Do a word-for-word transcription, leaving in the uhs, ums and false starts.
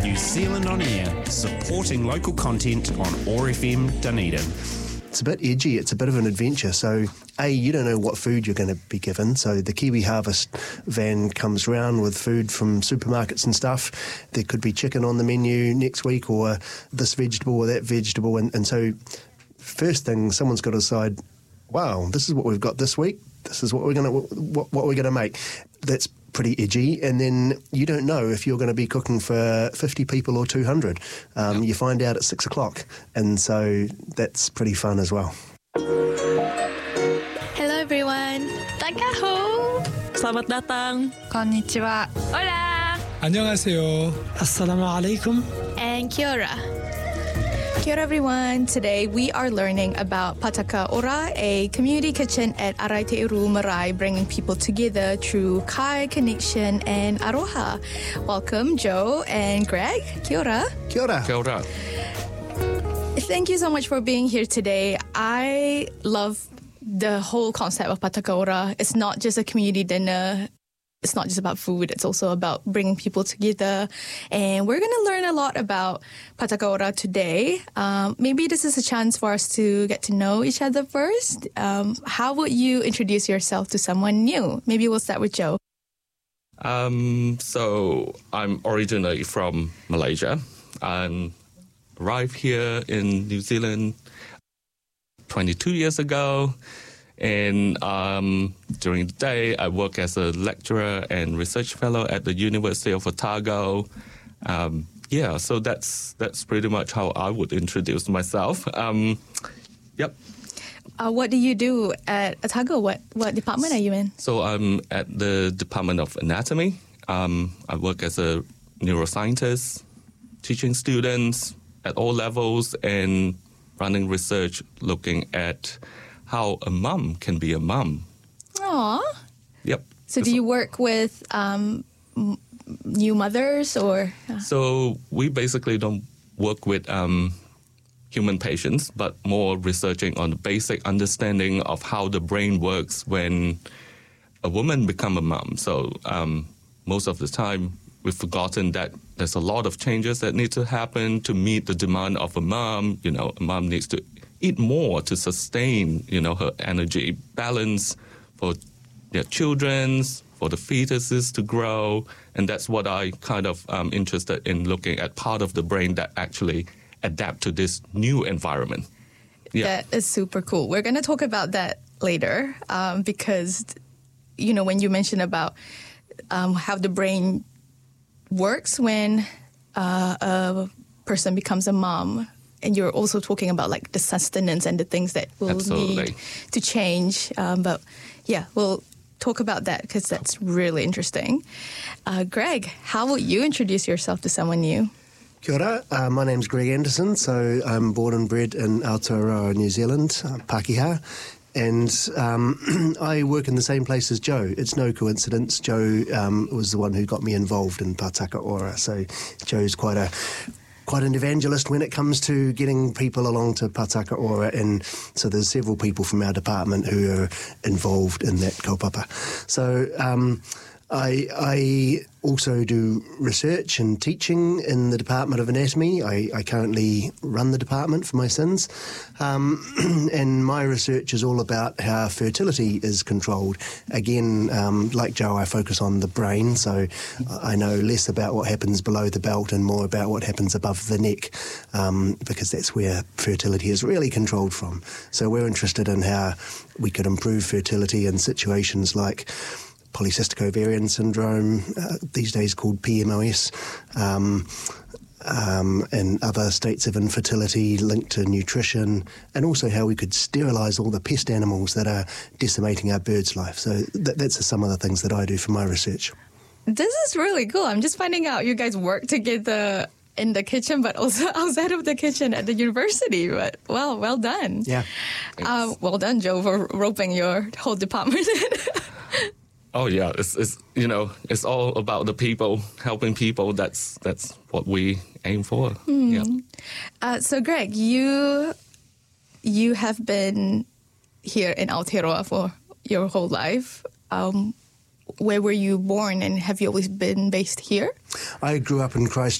New Zealand On Air, supporting local content on O A R F M Dunedin. It's a bit edgy, it's a bit of an adventure. So, A, you don't know what food you're going to be given. So the Kiwi Harvest van comes round with food from supermarkets and stuff. There could be chicken on the menu next week, or this vegetable or that vegetable. And, and so first thing, someone's got to decide, wow, this is what we've got this week. This is what we're going to what, what we're going to make. That's pretty edgy. And then you don't know if you're going to be cooking for fifty people or two hundred. Um, you find out at six o'clock. And so that's pretty fun as well. Hello everyone. Takaho. Selamat datang. Konnichiwa. Hola. 안녕하세요. Assalamu alaikum. And kia ora. Kia ora everyone. Today we are learning about Pataka Ora, a community kitchen at Arai Te Uru Marae, bringing people together through kai, connection and aroha. Welcome Joe and Greg. Kia ora. Kia ora. Kia ora. Thank you so much for being here today. I love the whole concept of Pataka Ora. It's not just a community dinner. It's not just about food. It's also about bringing people together. And we're going to learn a lot about Pataka Ora today. Um, maybe this is a chance for us to get to know each other first. Um, how would you introduce yourself to someone new? Maybe we'll start with Joe. Um, so I'm originally from Malaysia. I arrived here in New Zealand twenty-two years ago. And um, during the day, I work as a lecturer and research fellow at the University of Otago. Um, yeah, so that's that's pretty much how I would introduce myself. Um, yep. Uh, what do you do at Otago? What what department are you in? So I'm at the Department of Anatomy. Um, I work as a neuroscientist, teaching students at all levels and running research looking at how a mum can be a mum. Aww. Yep. So do you work with um, m- new mothers or? Uh... So we basically don't work with um, human patients, but more researching on the basic understanding of how the brain works when a woman becomes a mum. So um, most of the time we've forgotten that there's a lot of changes that need to happen to meet the demand of a mum. You know, a mum needs to eat more to sustain, you know, her energy balance for their children, for the fetuses to grow. And that's what I kind of um, interested in, looking at part of the brain that actually adapt to this new environment. Yeah. That is super cool. We're going to talk about that later um, because, you know, when you mentioned about um, how the brain works when uh, a person becomes a mom, and you're also talking about like the sustenance and the things that will Absolutely. need to change. Um, but yeah, we'll talk about that because that's really interesting. Uh, Greg, how would you introduce yourself to someone new? Kia ora. Uh, my name's Greg Anderson. So I'm born and bred in Aotearoa, New Zealand, uh, Pākehā. And um, I work in the same place as Joe. It's no coincidence. Joe um, was the one who got me involved in Pataka Ora. So Joe's quite a quite an evangelist when it comes to getting people along to Pataka Ora. And so there's several people from our department who are involved in that kaupapa. So um, I, I also do research and teaching in the Department of Anatomy. I, I currently run the department for my sins. Um, and my research is all about how fertility is controlled. Again, um, like Joe, I focus on the brain, so I know less about what happens below the belt and more about what happens above the neck, um, because that's where fertility is really controlled from. So we're interested in how we could improve fertility in situations like polycystic ovarian syndrome, uh, these days called P M O S, um, um, and other states of infertility linked to nutrition, and also how we could sterilise all the pest animals that are decimating our birds' life. So th- that's some of the things that I do for my research. This is really cool. I'm just finding out you guys work together in the kitchen, but also outside of the kitchen at the university. But well, well done. Yeah. Uh, well done, Joe, for roping your whole department in. Oh yeah, it's, it's you know it's all about the people, helping people. That's that's what we aim for. Mm. Yeah. Uh, so Greg, you you have been here in Aotearoa for your whole life. Um, where were you born, and have you always been based here? I grew up in Christchurch.